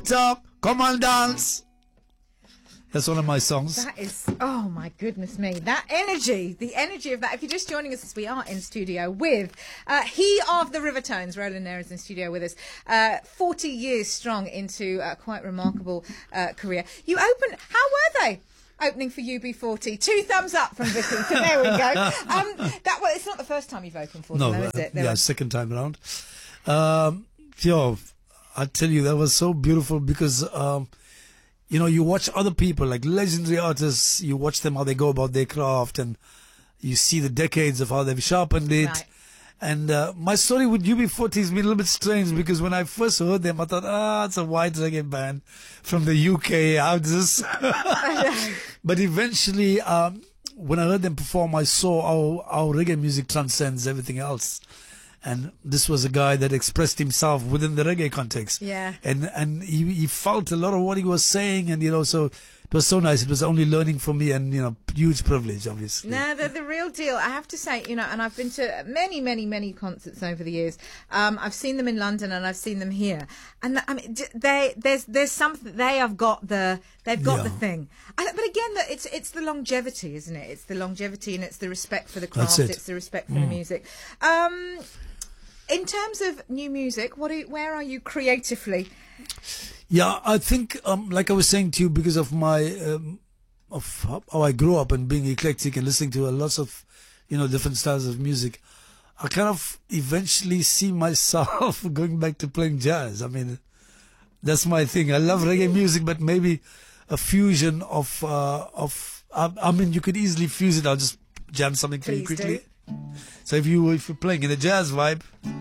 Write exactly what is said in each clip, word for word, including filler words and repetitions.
top, come on dance. That's one of my songs. That is, oh my goodness me, that energy, the energy of that. If you're just joining us, we are in studio with uh, he of the Rivertones. Roland Eyre is in studio with us. Uh, forty years strong into a quite remarkable uh, career. You opened, how were they? Opening for U B forty. Two thumbs up from Vicky. So there we go. Um, that well, it's not the first time you've opened for no, them, though, is uh, it? There yeah, was... second time around. Um, yo, I tell you, that was so beautiful because, um, you know, you watch other people, like legendary artists, you watch them how they go about their craft and you see the decades of how they've sharpened it. Right. And uh, my story with U B forty has been a little bit strange because when I first heard them, I thought, ah, it's a white reggae band from the U K. How does this? But eventually, um, when I heard them perform, I saw how, how reggae music transcends everything else. And this was a guy that expressed himself within the reggae context. Yeah. And and he, he felt a lot of what he was saying. And, you know, so it was so nice. It was only learning for me and, you know, huge privilege, obviously. No, they're the real deal. I have to say, you know, and I've been to many, many, many concerts over the years. Um, I've seen them in London and I've seen them here. And I mean, they there's there's something, they have got the, they've got Yeah. the thing. I, but again, the, it's it's the longevity, isn't it? It's the longevity and it's the respect for the craft. That's it. It's the respect for Mm. the music. Um, in terms of new music, what are you, where are you creatively? Yeah, I think, um, like I was saying to you, because of my, um, of how how I grew up and being eclectic and listening to a lots of, you know, different styles of music, I kind of eventually see myself going back to playing jazz. I mean, that's my thing. I love reggae music, but maybe a fusion of, uh, of, I, I mean, you could easily fuse it. I'll just jam something for you Please quickly. do. So if you, if you're playing in a jazz vibe,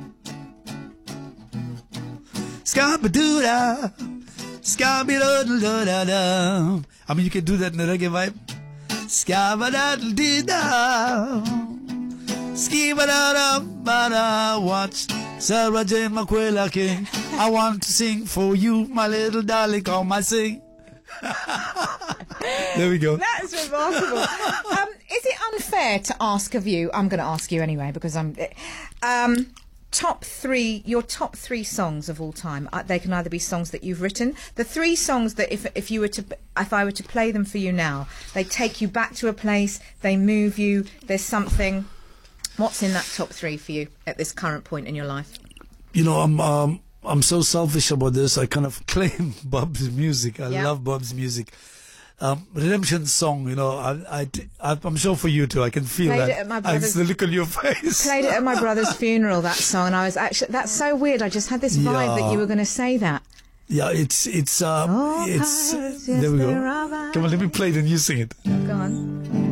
Scabba-doo-da, scabba-doo-da-da-da. I mean, you can do that in a reggae vibe. Scabba-da-da-dee-da, skibba-da-da-ba-da. Watch Sarah Jane Makwela King. I want to sing for you, my little darling. Come I sing. There we go. That is remarkable. um, is it unfair to ask of you? I'm going to ask you anyway because I'm. Um, top three, your top three songs of all time. Uh, they can either be songs that you've written. The three songs that if if you were to, if I were to play them for you now, they take you back to a place. They move you. There's something. What's in that top three for you at this current point in your life? You know, I'm um, I'm so selfish about this. I kind of claim Bob's music. I Yeah. love Bob's music. Um, Redemption song, you know, I, I, I, I'm sure for you too. I can feel Played that. it at my I brother's- see the look on your face. Played it at my brother's funeral, that song, and I was actually, that's so weird. I just had this vibe Yeah. that you were going to say that. Yeah, it's it's um, Oh, it's. pirates, there we yes, go. there are Come on, let me play it and you sing it. Go on.